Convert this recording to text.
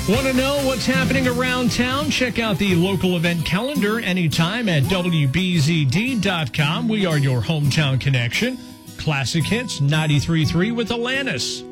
Want to know what's happening around town? Check out the local event calendar anytime at WBZD.com. We are your hometown connection. Classic hits 93.3 with Alanis.